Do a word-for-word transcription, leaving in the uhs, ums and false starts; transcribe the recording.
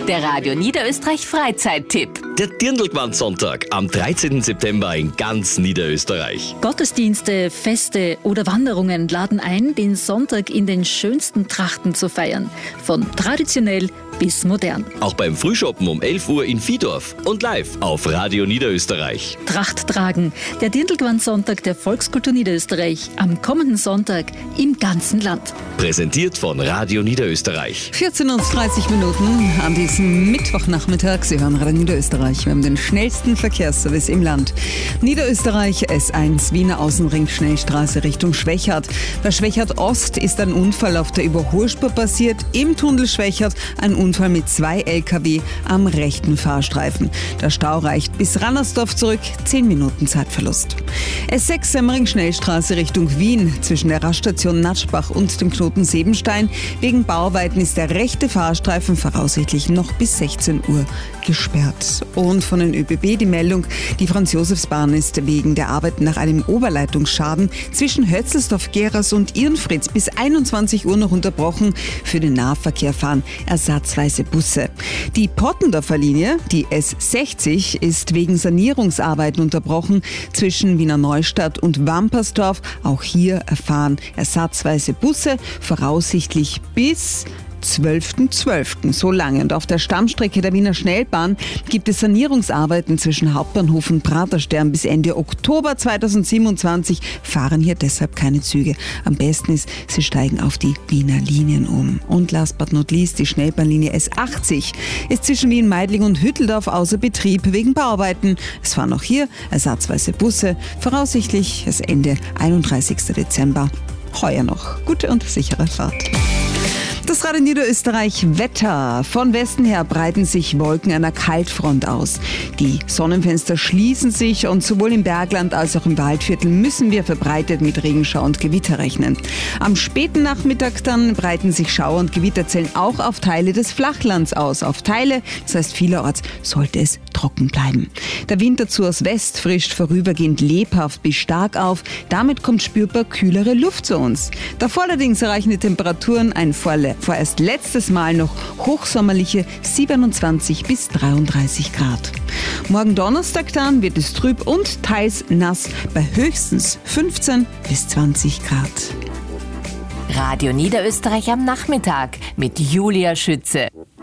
Der Radio Niederösterreich Freizeittipp. Der Dirndlgewand-Sonntag am dreizehnten September in ganz Niederösterreich. Gottesdienste, Feste oder Wanderungen laden ein, den Sonntag in den schönsten Trachten zu feiern. Von traditionell bis modern. Auch beim Frühschoppen um elf Uhr in Vihdorf und live auf Radio Niederösterreich. Tracht tragen. Der Dirndlgewand-Sonntag der Volkskultur Niederösterreich am kommenden Sonntag im ganzen Land. Präsentiert von Radio Niederösterreich. vierzehn und dreißig Minuten an diesem Mittwochnachmittag. Sie hören Radio Niederösterreich. Wir haben den schnellsten Verkehrsservice im Land. Niederösterreich S eins, Wiener Außenring, Schnellstraße Richtung Schwechat. Bei Schwechat Ost ist ein Unfall auf der Überholspur passiert. Im Tunnel Schwechat ein Unfall mit zwei L K W am rechten Fahrstreifen. Der Stau reicht bis Rannersdorf zurück. zehn Minuten Zeitverlust. S sechs Semmering, Schnellstraße Richtung Wien. Zwischen der Raststation Natschbach und dem Knoten Sebenstein. Wegen Bauarbeiten ist der rechte Fahrstreifen voraussichtlich noch bis sechzehn Uhr gesperrt. Und von den ÖBB die Meldung, die Franz-Josefs-Bahn ist wegen der Arbeiten nach einem Oberleitungsschaden zwischen Hötzelsdorf-Geras und Irnfritz bis einundzwanzig Uhr noch unterbrochen. Für den Nahverkehr fahren ersatzweise Busse. Die Pottendorfer Linie, die S sechzig, ist wegen Sanierungsarbeiten unterbrochen zwischen Wiener Neustadt und Wampersdorf. Auch hier erfahren ersatzweise Busse, voraussichtlich bis zwölften zwölften so lange. Und auf der Stammstrecke der Wiener Schnellbahn gibt es Sanierungsarbeiten zwischen Hauptbahnhof und Praterstern. Bis Ende Oktober zweitausendsiebenundzwanzig fahren hier deshalb keine Züge. Am besten ist, Sie steigen auf die Wiener Linien um. Und last but not least, die Schnellbahnlinie S achtzig ist zwischen Wien-Meidling und Hütteldorf außer Betrieb wegen Bauarbeiten. Es fahren auch hier ersatzweise Busse. Voraussichtlich das Ende einunddreißigsten Dezember. Heuer noch. Gute und sichere Fahrt. Das Radio Niederösterreich Wetter. Von Westen her breiten sich Wolken einer Kaltfront aus. Die Sonnenfenster schließen sich und sowohl im Bergland als auch im Waldviertel müssen wir verbreitet mit Regenschau und Gewitter rechnen. Am späten Nachmittag dann breiten sich Schauer und Gewitterzellen auch auf Teile des Flachlands aus. Auf Teile, das heißt vielerorts, sollte es trocken bleiben. Der Wind dazu aus West frischt vorübergehend lebhaft bis stark auf. Damit kommt spürbar kühlere Luft zu uns. Davor allerdings erreichen die Temperaturen ein Vorle- vorerst letztes Mal noch hochsommerliche siebenundzwanzig bis dreiunddreißig Grad. Morgen Donnerstag dann wird es trüb und teils nass bei höchstens fünfzehn bis zwanzig Grad. Radio Niederösterreich am Nachmittag mit Julia Schütze.